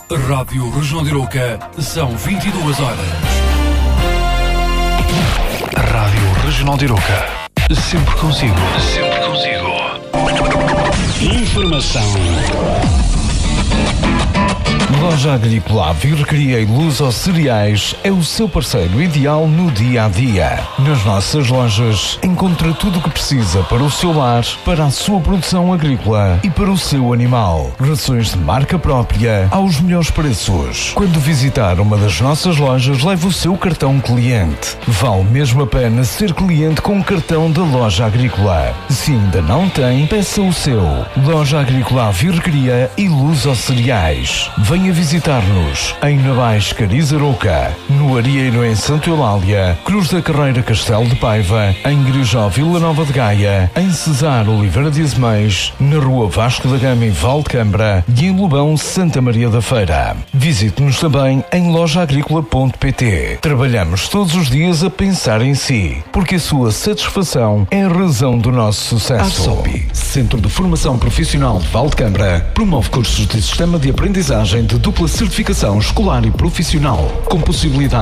Rádio Região de Arouca, são 22 horas. Rádio Regional de Arouca, sempre consigo. Sempre consigo. Informação. Loja Agrícola Virrecria e Luz aos Cereais é o seu parceiro ideal no dia-a-dia. Nas nossas lojas encontra tudo o que precisa para o seu lar, para a sua produção agrícola e para o seu animal. Rações de marca própria aos melhores preços. Quando visitar uma das nossas lojas, leve o seu cartão cliente. Vale mesmo a pena ser cliente com o cartão da Loja Agrícola. Se ainda não tem, peça o seu. Loja Agrícola Virrecria e Luz aos Cereais. Venha visitar-nos em Navais, Cariz, Arouca, no Arieiro em Santa Eulália, Cruz da Carreira, Castelo de Paiva, em Grijó, Vila Nova de Gaia, em Cesar, Oliveira de Azeméis, na Rua Vasco da Gama, em Valdecambra e em Lobão, Santa Maria da Feira. Visite-nos também em lojaagricola.pt. Trabalhamos todos os dias a pensar em si, porque a sua satisfação é a razão do nosso sucesso. ASOP, Centro de Formação Profissional de Valdecambra, promove cursos de Sistema de Aprendizagem de dupla certificação escolar e profissional, com possibilidade